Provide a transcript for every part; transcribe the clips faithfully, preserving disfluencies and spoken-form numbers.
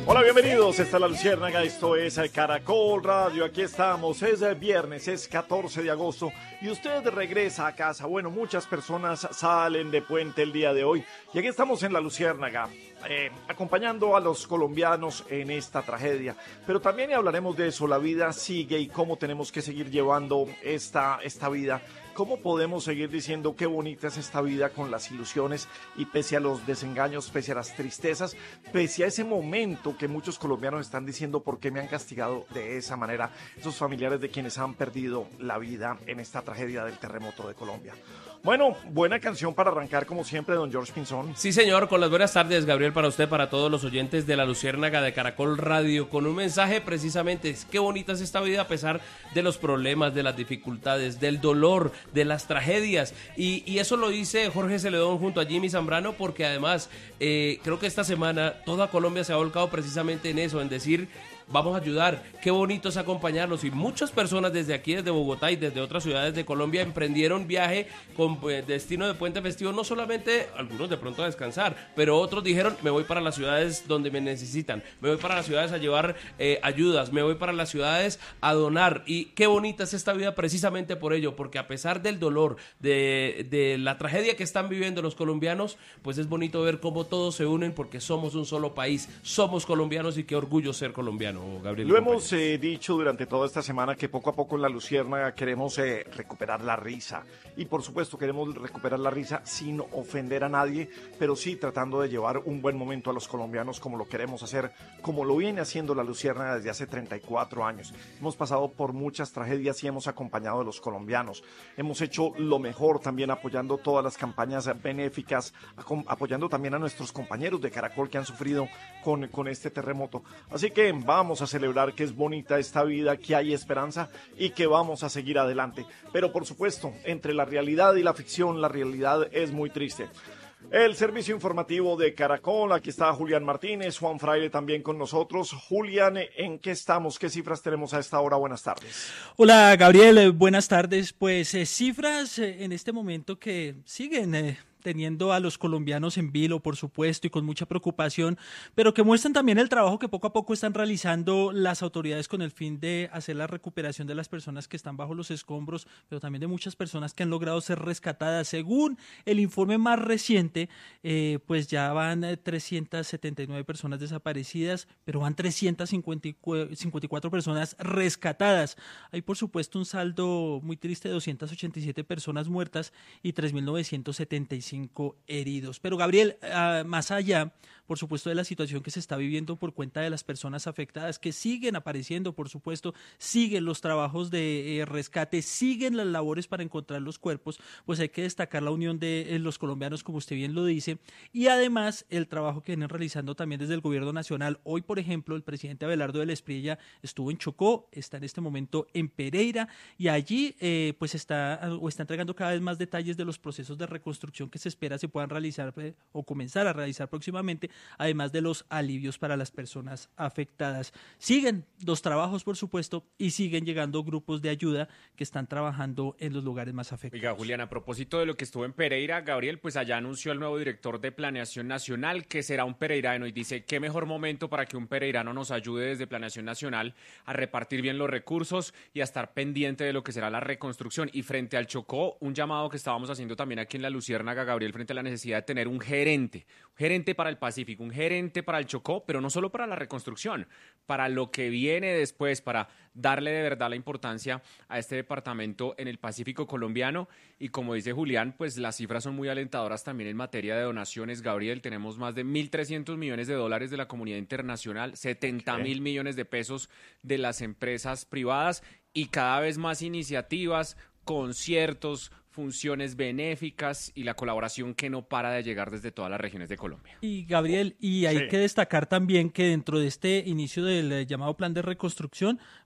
Hola, bienvenidos, esta es La Luciérnaga, esto es Caracol Radio, aquí estamos, es el viernes, es catorce de agosto y usted regresa a casa. Bueno, muchas personas salen de puente el día de hoy y aquí estamos en La Luciérnaga, eh, acompañando a los colombianos en esta tragedia, pero también hablaremos de eso, la vida sigue y cómo tenemos que seguir llevando esta, esta vida. ¿Cómo podemos seguir diciendo qué bonita es esta vida con las ilusiones y pese a los desengaños, pese a las tristezas, pese a ese momento que muchos colombianos están diciendo por qué me han castigado de esa manera, esos familiares de quienes han perdido la vida en esta tragedia del terremoto de Colombia? Bueno, buena canción para arrancar como siempre, don George Pinzón. Sí, señor, con las buenas tardes, Gabriel, para usted, para todos los oyentes de La Luciérnaga de Caracol Radio, con un mensaje precisamente, qué bonita es esta vida a pesar de los problemas, de las dificultades, del dolor, de las tragedias, y, y eso lo dice Jorge Celedón junto a Jimmy Zambrano, porque además eh, creo que esta semana toda Colombia se ha volcado precisamente en eso, en decir vamos a ayudar, qué bonito es acompañarlos, y muchas personas desde aquí, desde Bogotá y desde otras ciudades de Colombia emprendieron viaje con eh, destino de puente festivo, no solamente algunos de pronto a descansar, pero otros dijeron me voy para las ciudades donde me necesitan, me voy para las ciudades a llevar eh, ayudas, me voy para las ciudades a donar, y qué bonita es esta vida precisamente por ello, porque a pesar del dolor, de, de la tragedia que están viviendo los colombianos, pues es bonito ver cómo todos se unen porque somos un solo país, somos colombianos y qué orgullo ser colombiano. Gabriel, lo hemos eh, dicho durante toda esta semana que poco a poco en La Luciérnaga queremos eh, recuperar la risa y por supuesto queremos recuperar la risa sin ofender a nadie, pero sí tratando de llevar un buen momento a los colombianos como lo queremos hacer, como lo viene haciendo La Luciérnaga desde hace treinta y cuatro años. Hemos pasado por muchas tragedias y hemos acompañado a los colombianos, hemos hecho lo mejor también apoyando todas las campañas benéficas, apoyando también a nuestros compañeros de Caracol que han sufrido con, con este terremoto, así que vamos Vamos a celebrar que es bonita esta vida, que hay esperanza y que vamos a seguir adelante. Pero por supuesto, entre la realidad y la ficción, la realidad es muy triste. El servicio informativo de Caracol, aquí está Julián Martínez, Juan Fraile también con nosotros. Julián, ¿en qué estamos? ¿Qué cifras tenemos a esta hora? Buenas tardes. Hola Gabriel, buenas tardes. Pues eh, cifras eh, en este momento que siguen Eh... teniendo a los colombianos en vilo, por supuesto, y con mucha preocupación, pero que muestran también el trabajo que poco a poco están realizando las autoridades con el fin de hacer la recuperación de las personas que están bajo los escombros, pero también de muchas personas que han logrado ser rescatadas. Según el informe más reciente, eh, pues ya van trescientas setenta y nueve personas desaparecidas, pero van trescientas cincuenta y cuatro personas rescatadas. Hay, por supuesto, un saldo muy triste de doscientas ochenta y siete personas muertas y tres mil novecientos setenta y cinco heridos. Pero Gabriel, uh, más allá, por supuesto, de la situación que se está viviendo por cuenta de las personas afectadas, que siguen apareciendo, por supuesto, siguen los trabajos de eh, rescate, siguen las labores para encontrar los cuerpos, pues hay que destacar la unión de eh, los colombianos, como usted bien lo dice, y además el trabajo que vienen realizando también desde el gobierno nacional. Hoy, por ejemplo, el presidente Abelardo del Espriella estuvo en Chocó, está en este momento en Pereira, y allí eh, pues está, o está entregando cada vez más detalles de los procesos de reconstrucción que se espera se puedan realizar eh, o comenzar a realizar próximamente, además de los alivios para las personas afectadas. Siguen los trabajos, por supuesto, y siguen llegando grupos de ayuda que están trabajando en los lugares más afectados. Oiga, Julián, a propósito de lo que estuvo en Pereira, Gabriel, pues allá anunció el nuevo director de Planeación Nacional, que será un pereirano, y dice, qué mejor momento para que un pereirano nos ayude desde Planeación Nacional a repartir bien los recursos y a estar pendiente de lo que será la reconstrucción. Y frente al Chocó, un llamado que estábamos haciendo también aquí en La Luciérnaga, Gabriel, frente a la necesidad de tener un gerente, un gerente para el Pacífico, un gerente para el Chocó, pero no solo para la reconstrucción, para lo que viene después, para darle de verdad la importancia a este departamento en el Pacífico colombiano. Y como dice Julián, pues las cifras son muy alentadoras también en materia de donaciones, Gabriel. Tenemos más de mil trescientos millones de dólares de la comunidad internacional, setenta mil millones de pesos de las empresas privadas y cada vez más iniciativas, conciertos, funciones benéficas y la colaboración que no para de llegar desde todas las regiones de Colombia. Y Gabriel, y hay sí. que destacar también que dentro de este inicio del llamado plan de reconstrucción,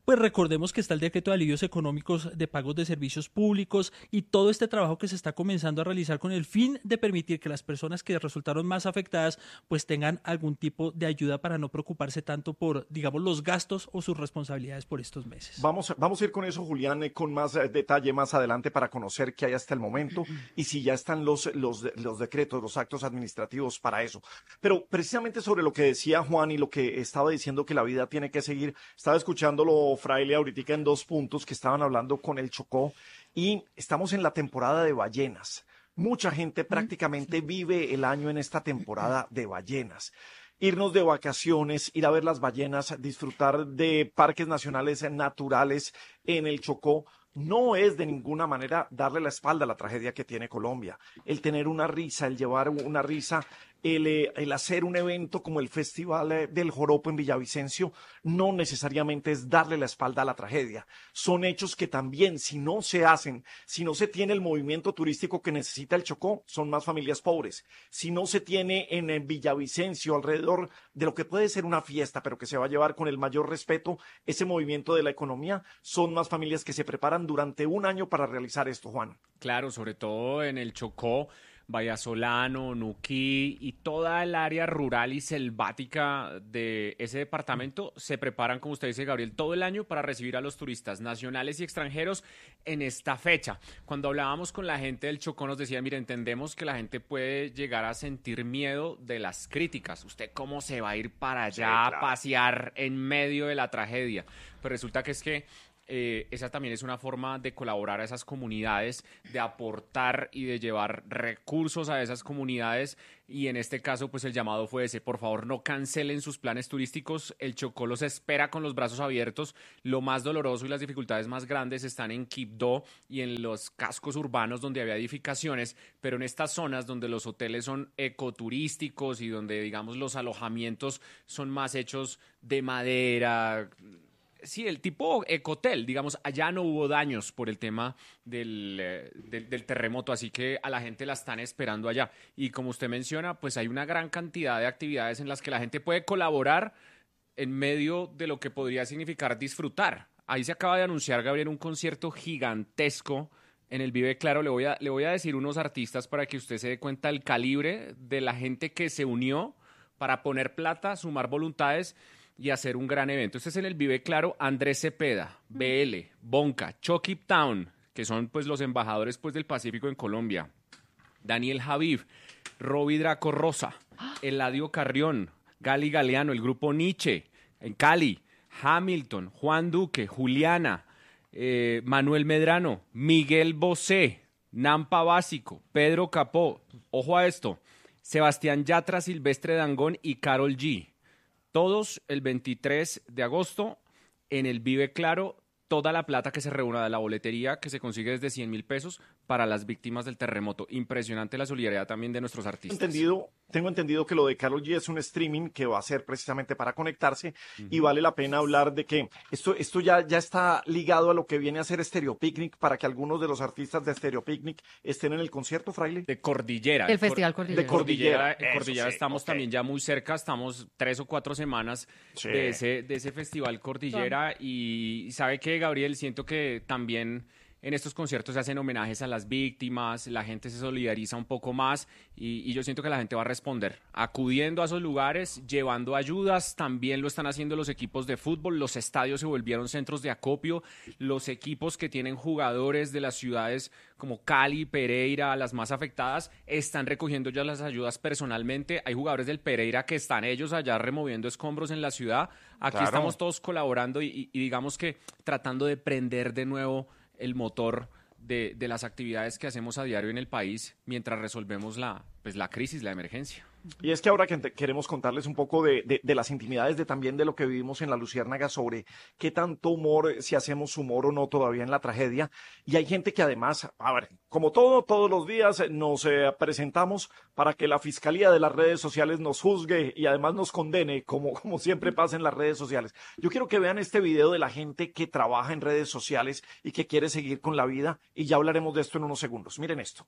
pues recordemos que está el decreto de alivios económicos de pagos de servicios públicos y todo este trabajo que se está comenzando a realizar con el fin de permitir que las personas que resultaron más afectadas pues tengan algún tipo de ayuda para no preocuparse tanto por, digamos, los gastos o sus responsabilidades por estos meses. Vamos, vamos a ir con eso, Julián, eh, con más eh, detalle más adelante para conocer qué hay hasta el momento y si ya están los, los, los decretos, los actos administrativos para eso. Pero precisamente sobre lo que decía Juan y lo que estaba diciendo que la vida tiene que seguir, estaba escuchándolo, Fraile, ahorita en dos puntos que estaban hablando con el Chocó y estamos en la temporada de ballenas. Mucha gente prácticamente vive el año en esta temporada de ballenas. Irnos de vacaciones, ir a ver las ballenas, disfrutar de parques nacionales naturales en el Chocó, no es de ninguna manera darle la espalda a la tragedia que tiene Colombia. El tener una risa, el llevar una risa, el, eh, el hacer un evento como el Festival eh, del Joropo en Villavicencio, no necesariamente es darle la espalda a la tragedia. Son hechos que también, si no se hacen, si no se tiene el movimiento turístico que necesita el Chocó, son más familias pobres. Si no se tiene en, en Villavicencio, alrededor de lo que puede ser una fiesta, pero que se va a llevar con el mayor respeto, ese movimiento de la economía, son más familias que se preparan durante un año para realizar esto, Juan. Claro, sobre todo en el Chocó, Vallasolano, Nuquí y toda el área rural y selvática de ese departamento se preparan, como usted dice, Gabriel, todo el año para recibir a los turistas nacionales y extranjeros en esta fecha. Cuando hablábamos con la gente del Chocó nos decían, mire, entendemos que la gente puede llegar a sentir miedo de las críticas. ¿Usted cómo se va a ir para allá sí, claro. a pasear en medio de la tragedia? Pero resulta que es que Eh, esa también es una forma de colaborar a esas comunidades, de aportar y de llevar recursos a esas comunidades y en este caso pues el llamado fue ese, por favor no cancelen sus planes turísticos, el Chocó los espera con los brazos abiertos, lo más doloroso y las dificultades más grandes están en Quibdó y en los cascos urbanos donde había edificaciones, pero en estas zonas donde los hoteles son ecoturísticos y donde digamos los alojamientos son más hechos de madera. Sí, el tipo ecotel, digamos, allá no hubo daños por el tema del, eh, del, del terremoto, así que a la gente la están esperando allá. Y como usted menciona, pues hay una gran cantidad de actividades en las que la gente puede colaborar en medio de lo que podría significar disfrutar. Ahí se acaba de anunciar, Gabriel, un concierto gigantesco en el Vive Claro. Le voy a, le voy a decir unos artistas para que usted se dé cuenta del calibre de la gente que se unió para poner plata, sumar voluntades y hacer un gran evento. Este es en el Vive Claro, Andrés Cepeda, B L, Bonca, Chucky Town, que son pues los embajadores pues del Pacífico en Colombia, Daniel Javif, Roby Draco Rosa, Eladio Carrión, Gali Galeano, el grupo Nietzsche, en Cali, Hamilton, Juan Duque, Juliana, eh, Manuel Medrano, Miguel Bosé, Nampa Básico, Pedro Capó, ojo a esto, Sebastián Yatra, Silvestre Dangond y Karol G. Todos el veintitrés de agosto en el Vive Claro, toda la plata que se reúna de la boletería que se consigue desde cien mil pesos para las víctimas del terremoto. Impresionante la solidaridad también de nuestros artistas. Entendido, tengo entendido que lo de Karol G es un streaming que va a ser precisamente para conectarse uh-huh. y vale la pena hablar de que esto, esto ya, ya está ligado a lo que viene a ser Stereo Picnic para que algunos de los artistas de Stereo Picnic estén en el concierto, Fraile. De Cordillera. El Festival Cordillera. De Cordillera. En Cordillera sí, estamos okay. también ya muy cerca, estamos tres o cuatro semanas sí. de, ese, de ese Festival Cordillera sí. y ¿sabe qué, Gabriel? Siento que también en estos conciertos se hacen homenajes a las víctimas, la gente se solidariza un poco más y, y yo siento que la gente va a responder, acudiendo a esos lugares, llevando ayudas, también lo están haciendo los equipos de fútbol, los estadios se volvieron centros de acopio, los equipos que tienen jugadores de las ciudades como Cali, Pereira, las más afectadas, están recogiendo ya las ayudas personalmente, hay jugadores del Pereira que están ellos allá removiendo escombros en la ciudad, aquí claro. estamos todos colaborando y, y digamos que tratando de prender de nuevo el motor de, de las actividades que hacemos a diario en el país mientras resolvemos la, pues, la crisis, la emergencia. Y es que ahora que te, queremos contarles un poco de, de, de las intimidades de también de lo que vivimos en la Luciérnaga sobre qué tanto humor, si hacemos humor o no todavía en la tragedia. Y hay gente que además, a ver, como todo, todos los días nos eh, presentamos para que la Fiscalía de las redes sociales nos juzgue y además nos condene, como, como siempre pasa en las redes sociales. Yo quiero que vean este video de la gente que trabaja en redes sociales y que quiere seguir con la vida y ya hablaremos de esto en unos segundos. Miren esto.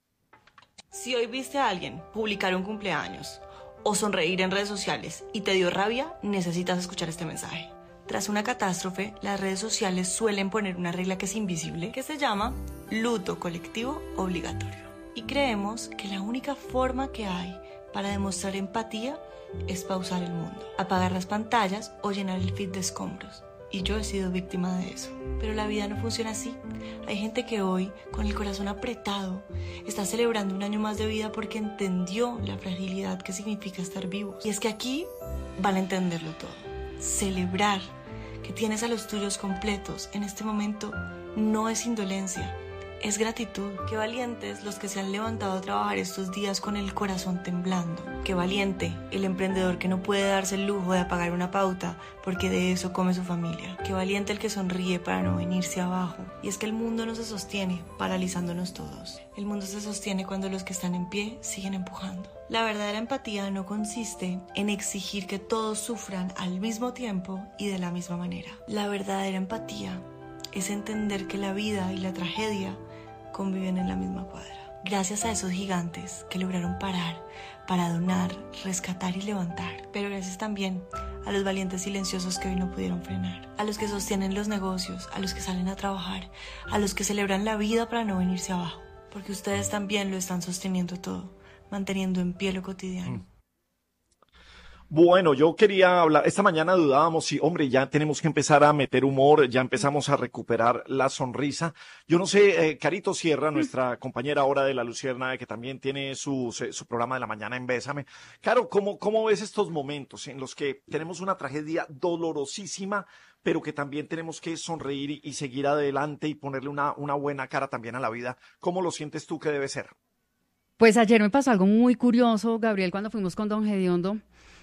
Si hoy viste a alguien publicar un cumpleaños o sonreír en redes sociales y te dio rabia, necesitas escuchar este mensaje. Tras una catástrofe, las redes sociales suelen poner una regla que es invisible, que se llama luto colectivo obligatorio. Y creemos que la única forma que hay para demostrar empatía es pausar el mundo, apagar las pantallas o llenar el feed de escombros. Y yo he sido víctima de eso. Pero la vida no funciona así. Hay gente que hoy, con el corazón apretado, está celebrando un año más de vida porque entendió la fragilidad que significa estar vivos. Y es que aquí van a entenderlo todo. Celebrar que tienes a los tuyos completos en este momento no es indolencia, es gratitud. Qué valientes los que se han levantado a trabajar estos días con el corazón temblando. Qué valiente el emprendedor que no puede darse el lujo de apagar una pauta porque de eso come su familia. Qué valiente el que sonríe para no venirse abajo. Y es que el mundo no se sostiene paralizándonos todos. El mundo se sostiene cuando los que están en pie siguen empujando. La verdadera empatía no consiste en exigir que todos sufran al mismo tiempo y de la misma manera. La verdadera empatía es entender que la vida y la tragedia conviven en la misma cuadra. Gracias a esos gigantes que lograron parar para donar, rescatar y levantar. Pero gracias también a los valientes silenciosos que hoy no pudieron frenar. A los que sostienen los negocios, a los que salen a trabajar, a los que celebran la vida para no venirse abajo. Porque ustedes también lo están sosteniendo todo, manteniendo en pie lo cotidiano. Mm. Bueno, yo quería hablar, esta mañana dudábamos si, hombre, ya tenemos que empezar a meter humor, ya empezamos a recuperar la sonrisa. Yo no sé, eh, Carito Sierra, nuestra compañera ahora de La Lucierna, que también tiene su, su programa de la mañana en Bésame. Caro, ¿cómo, cómo ves estos momentos en los que tenemos una tragedia dolorosísima, pero que también tenemos que sonreír y, y seguir adelante y ponerle una, una buena cara también a la vida? ¿Cómo lo sientes tú que debe ser? Pues ayer me pasó algo muy curioso, Gabriel, cuando fuimos con don Gediondo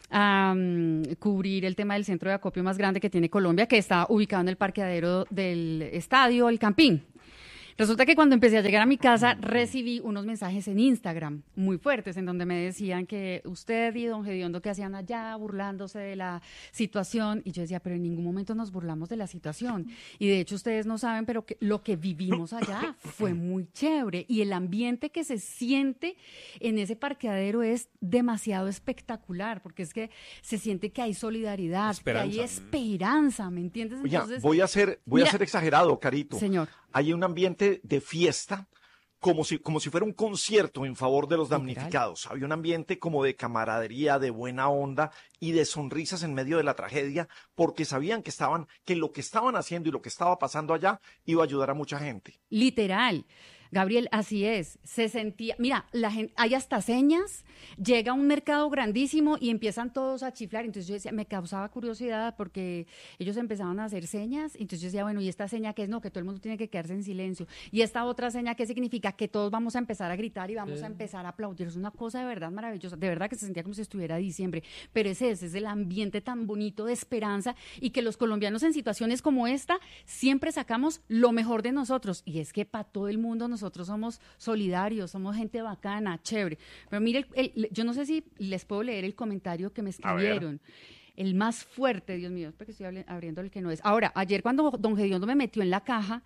a um, cubrir el tema del centro de acopio más grande que tiene Colombia, que está ubicado en el parqueadero del estadio El Campín. Resulta que cuando empecé a llegar a mi casa recibí unos mensajes en Instagram muy fuertes en donde me decían que usted y don Gediondo que hacían allá burlándose de la situación, y yo decía, pero en ningún momento nos burlamos de la situación, y de hecho ustedes no saben, pero que lo que vivimos allá fue muy chévere, y el ambiente que se siente en ese parqueadero es demasiado espectacular, porque es que se siente que hay solidaridad, esperanza. Que hay esperanza, ¿me entiendes? Entonces, Oye, voy a ser, voy mira, a ser exagerado, Carito. Señor. Hay un ambiente de fiesta, como si, como si fuera un concierto en favor de los damnificados. Había un ambiente como de camaradería, de buena onda y de sonrisas en medio de la tragedia, porque sabían que estaban, que lo que estaban haciendo y lo que estaba pasando allá iba a ayudar a mucha gente. Literal. Gabriel, así es, se sentía, mira, la gente, hay hasta señas, llega a un mercado grandísimo y empiezan todos a chiflar, entonces yo decía, me causaba curiosidad porque ellos empezaban a hacer señas, entonces yo decía, bueno, ¿y esta seña qué es? No, que todo el mundo tiene que quedarse en silencio, y esta otra seña, ¿qué significa? Que todos vamos a empezar a gritar y vamos sí. a empezar a aplaudir, es una cosa de verdad maravillosa, de verdad que se sentía como si estuviera diciembre, pero ese, ese es el ambiente tan bonito de esperanza, y que los colombianos en situaciones como esta siempre sacamos lo mejor de nosotros, y es que para todo el mundo nos Nosotros somos solidarios, somos gente bacana, chévere. Pero mire, el, el, yo no sé si les puedo leer el comentario que me escribieron. El más fuerte, Dios mío, porque estoy abriendo el que no es. Ahora, ayer cuando don Gediondo me metió en la caja,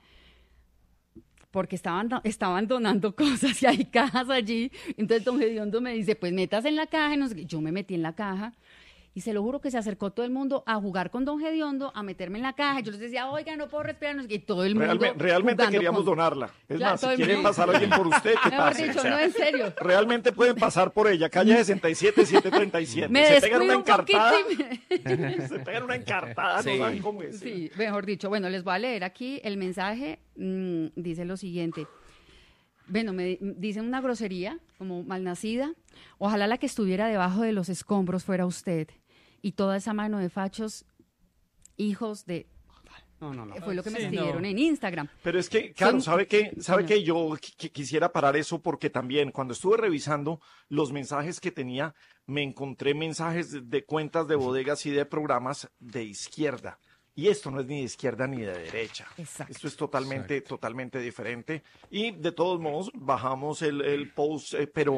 porque estaban, estaban donando cosas y hay cajas allí, entonces don Gediondo me dice, pues metas en la caja, y no sé qué. Yo me metí en la caja. Y se lo juro que se acercó todo el mundo a jugar con don Gediondo, a meterme en la caja. Yo les decía, oiga, no puedo respirar. Y todo el mundo Realmente, realmente queríamos con... donarla. Es claro, más, si quieren mundo... pasar alguien por usted, que pase. Dicho, o sea, no, en serio. Realmente pueden pasar por ella. Calle sesenta y siete, setecientos treinta y siete. Me se pegan una encartada. Me... se pegan una encartada, sí. No saben cómo es. Sí, mejor dicho. Bueno, les voy a leer aquí el mensaje. Mmm, dice lo siguiente. Bueno, me dicen una grosería, como malnacida. Ojalá la que estuviera debajo de los escombros fuera usted. Y toda esa mano de fachos, hijos de... No, no, no. Fue lo que me sí, escribieron no. en Instagram. Pero es que, claro, Son... ¿sabe qué? ¿Sabe qué? Yo qu- quisiera parar eso porque también cuando estuve revisando los mensajes que tenía, me encontré mensajes de, de cuentas de bodegas y de programas de izquierda. Y esto no es ni de izquierda ni de derecha. Exacto. Esto es totalmente, Exacto. totalmente diferente. Y de todos modos, bajamos el, el post, eh, pero...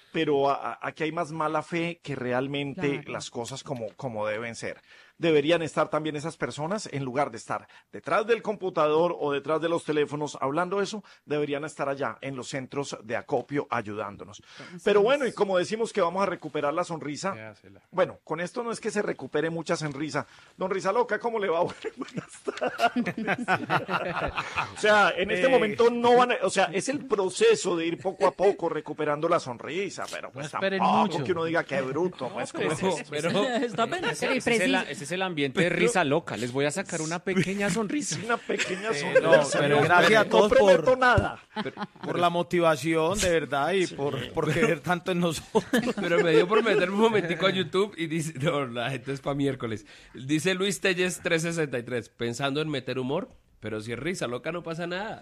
pero a, a, aquí hay más mala fe que realmente Claro. las cosas como, como deben ser. Deberían estar también esas personas, en lugar de estar detrás del computador o detrás de los teléfonos hablando eso, deberían estar allá en los centros de acopio ayudándonos. Pero bueno, y como decimos que vamos a recuperar la sonrisa, bueno, con esto no es que se recupere mucha sonrisa. Don Risa Loca, ¿cómo le va? Buenas tardes. O sea, en este Eh. momento no van a, o sea, es el proceso de ir poco a poco recuperando la sonrisa, pero pues No esperen tampoco mucho. que uno diga que bruto, pues ¿cómo es esto? Pero Está apenas. ese, ese es el, ese es el ambiente de risa loca. Les voy a sacar una pequeña sonrisa. Una pequeña Eh, sonrisa. no, pero gracias a no todos prometo por- nada. Por la motivación, de verdad, y por, por creer tanto en nosotros. Pero me dio por meterme un momentico a YouTube y dice, no, la gente es para miércoles. Dice Luis Telles trescientos sesenta y tres, pensando en meter humor, pero si es risa loca no pasa nada.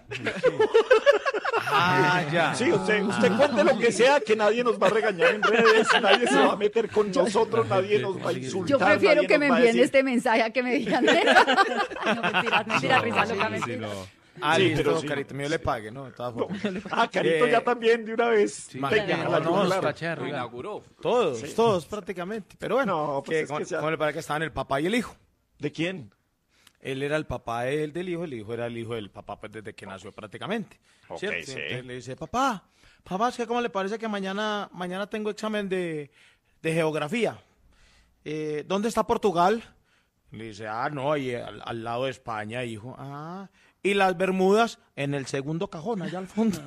Ah, ya. Sí, usted, usted cuente lo que sea, que nadie nos va a regañar en redes, nadie se va a meter con nosotros, nadie nos va a insultar. Yo prefiero nadie que nos me va a envíen decir- este mensaje a que me digan. Ay, no, mentiras, mentiras, risa loca, mentira. Ah, Sí, listo, pero sí. Carito, mío le pague, ¿no? De todas formas. Ah, Carito Eh, ya también de una vez. Sí, Venga, claro, la no, yugular. está chévere, Lo ¿verdad? inauguró. Todos, todos prácticamente. Pero bueno, No, pues que, es que ¿cómo, sea- cómo le parece que estaban el papá y el hijo? ¿De quién? Él era el papá de él, del hijo, el hijo era el hijo del papá pues, desde que nació prácticamente. Ok, ¿cierto? sí. Entonces le dice, papá, papá, es que ¿cómo le parece que mañana, mañana tengo examen de, de geografía? Eh, ¿Dónde está Portugal? Le dice, ah, no, ahí al, al lado de España, hijo. Ah, y las Bermudas en el segundo cajón, allá al fondo.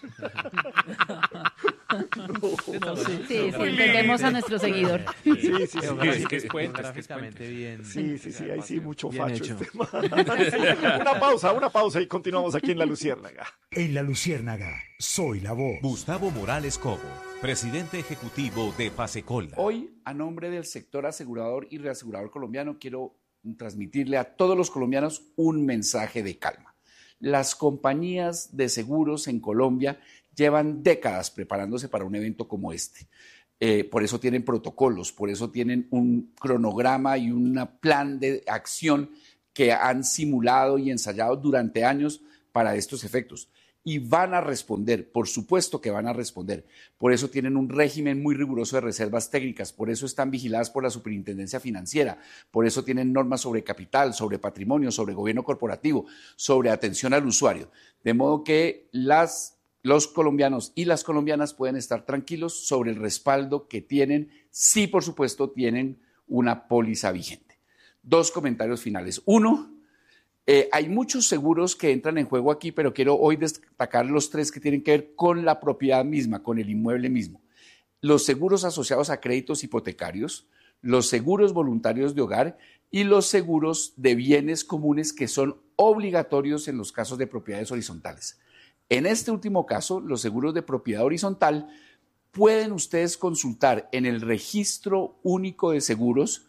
Sí, sí, entendemos a nuestro seguidor. Sí, sí, sí. Es que es puente, es que es puente. Gráficamente bien. Sí, sí, sí, ahí sí, mucho Bien facho hecho. este man. Sí, una pausa, una pausa y continuamos aquí en La Luciérnaga. En La Luciérnaga, soy la voz. Gustavo Morales Cobo, presidente ejecutivo de Pasecolda. Hoy, a nombre del sector asegurador y reasegurador colombiano, quiero transmitirle a todos los colombianos un mensaje de calma. Las compañías de seguros en Colombia llevan décadas preparándose para un evento como este. Eh, por eso tienen protocolos, por eso tienen un cronograma y un plan de acción que han simulado y ensayado durante años para estos efectos. Y van a responder, por supuesto que van a responder. Por eso tienen un régimen muy riguroso de reservas técnicas, por eso están vigiladas por la Superintendencia Financiera, por eso tienen normas sobre capital, sobre patrimonio, sobre gobierno corporativo, sobre atención al usuario. De modo que las, los colombianos y las colombianas pueden estar tranquilos sobre el respaldo que tienen, si por supuesto tienen una póliza vigente. Dos comentarios finales. Uno, Eh, hay muchos seguros que entran en juego aquí, pero quiero hoy destacar los tres que tienen que ver con la propiedad misma, con el inmueble mismo. Los seguros asociados a créditos hipotecarios, los seguros voluntarios de hogar y los seguros de bienes comunes que son obligatorios en los casos de propiedades horizontales. En este último caso, los seguros de propiedad horizontal, pueden ustedes consultar en el Registro Único de Seguros,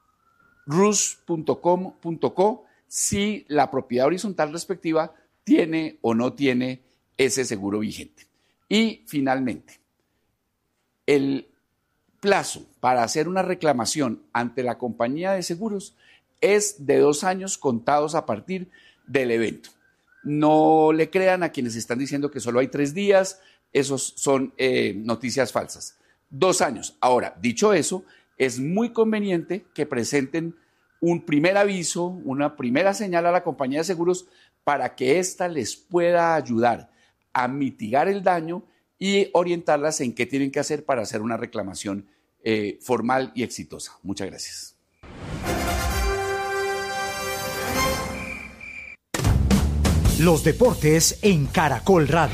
rus punto com punto co, si la propiedad horizontal respectiva tiene o no tiene ese seguro vigente. Y finalmente, el plazo para hacer una reclamación ante la compañía de seguros es de dos años contados a partir del evento. No le crean a quienes están diciendo que solo hay tres días, esos son eh, noticias falsas. Dos años. Ahora, dicho eso, es muy conveniente que presenten un primer aviso, una primera señal a la compañía de seguros para que ésta les pueda ayudar a mitigar el daño y orientarlas en qué tienen que hacer para hacer una reclamación eh, formal y exitosa. Muchas gracias. Los deportes en Caracol Radio.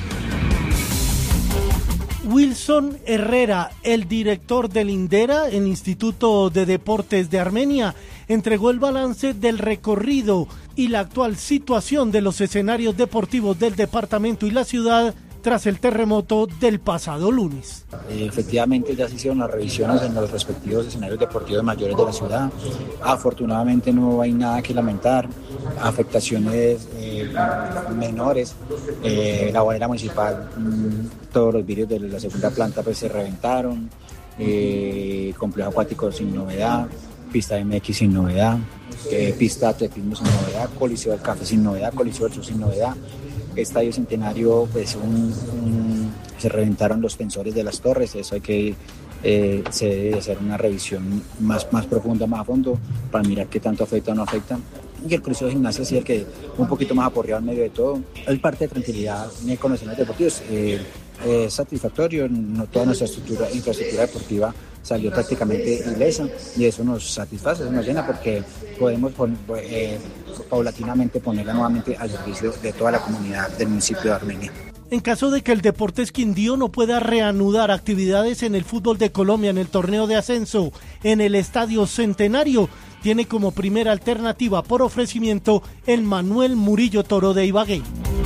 Wilson Herrera, el director del INDERA, el Instituto de Deportes de Armenia, entregó el balance del recorrido y la actual situación de los escenarios deportivos del departamento y la ciudad tras el terremoto del pasado lunes. Eh, efectivamente ya se hicieron las revisiones en los respectivos escenarios deportivos mayores de la ciudad. Afortunadamente no hay nada que lamentar, afectaciones eh, menores. Eh, la bodega municipal, mmm, todos los vidrios de la segunda planta pues se reventaron, eh, complejo acuático sin novedad, pista M X sin novedad, eh, pista de atletismo sin novedad, Coliseo del Café sin novedad, Coliseo del Sur sin novedad. Estadio Centenario, pues un, un se reventaron los tensores de las torres, eso hay que, eh, se debe hacer una revisión más, más profunda, más a fondo, para mirar qué tanto afecta o no afecta. Y el Coliseo de Gimnasia sí el que un poquito más aporreado en medio de todo. El parte de tranquilidad con los escenarios deportivos eh, eh, satisfactorio, no, toda nuestra estructura, infraestructura deportiva salió prácticamente ilesa y eso nos satisface, eso nos llena porque podemos pon, eh, paulatinamente ponerla nuevamente al servicio de toda la comunidad del municipio de Armenia. En caso de que el Deportes Quindío no pueda reanudar actividades en el fútbol de Colombia en el torneo de ascenso en el Estadio Centenario, tiene como primera alternativa por ofrecimiento el Manuel Murillo Toro de Ibagué.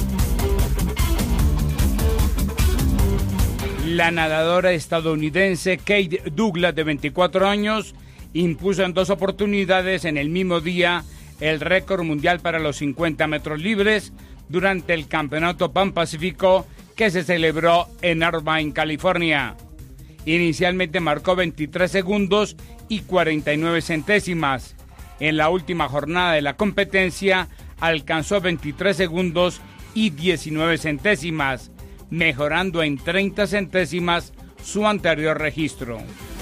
La nadadora estadounidense Kate Douglas, de veinticuatro años, impuso en dos oportunidades en el mismo día el récord mundial para los cincuenta metros libres durante el Campeonato Pan Pacífico que se celebró en Irvine, California. Inicialmente marcó veintitrés segundos y cuarenta y nueve centésimas. En la última jornada de la competencia alcanzó veintitrés segundos y diecinueve centésimas, mejorando en treinta centésimas su anterior registro.